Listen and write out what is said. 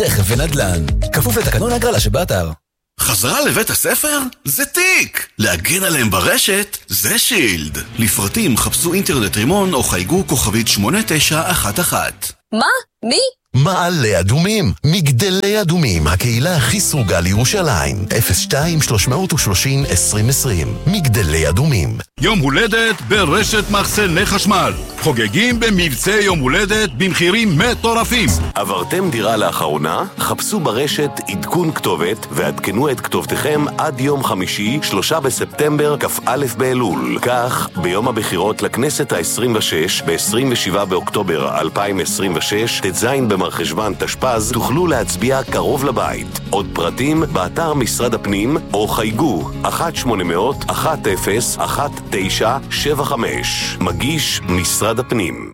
רכב ונדל"ן. כפוף לתקנון ההגרלה שבאתר. חזרה לבית הספר? זה תיק! להגן עליהם ברשת? זה שילד. לפרטים חפשו אינטרנט רימון או חייגו כוכבית 8911. מה? מי? מעלה אדומים, מגדלי אדומים, הקהילה הכי סרוגה לירושלים. 02-330-2020. מגדלי אדומים. יום הולדת ברשת מחסני חשמל. חוגגים במבצע יום הולדת במחירים מטורפים. עברתם דירה לאחרונה? חפשו ברשת עדכון כתובת ועדכנו את כתובתכם עד יום חמישי, 3 בספטמבר, כ"א באלול. כך, ביום הבחירות לכנסת ה-26, ב-27 באוקטובר 2026, ט"ז במרחשוון תשפ"ז, תוכלו להצביע קרוב לבית. עוד פרטים באתר משרד הפנים או חייגו 1-800-10-1975. מגיש משרד הפנים.